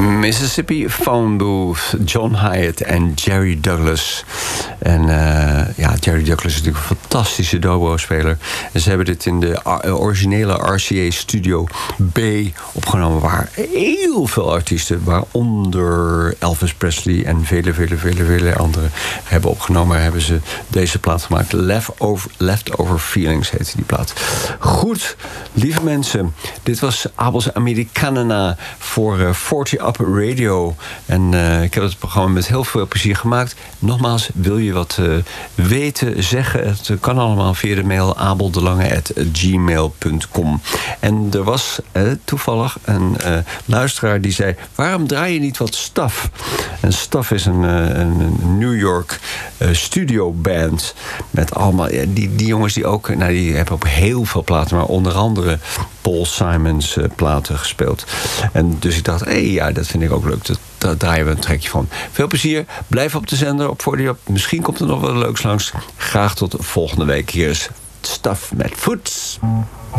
Mississippi Phone Booth, John Hyatt en Jerry Douglas. En Jerry Douglas is natuurlijk een fantastische dobro-speler. En ze hebben dit in de originele RCA Studio B opgenomen, waar heel veel artiesten, waaronder Elvis Presley en vele anderen hebben opgenomen. Hebben ze deze plaat gemaakt. Leftover Feelings heette die plaat. Goed, lieve mensen, dit was Abel's Americana voor 40 Up Radio. En ik heb het programma met heel veel plezier gemaakt. Nogmaals, wil je wat weten, zeggen? Het kan allemaal via de mail abeldelange@gmail.com. En er was toevallig een luisteraar die zei: waarom draai je niet wat Staff? En Staff is een New York studioband met allemaal die jongens die ook, die hebben op heel veel platen, maar onder andere Paul Simons platen gespeeld. En dus ik dacht, dat vind ik ook leuk. Daar draaien we een trekje van. Veel plezier. Blijf op de zender op 40 Up. Misschien komt er nog wel leuks langs. Graag tot volgende week. Hier is Staff met Foots.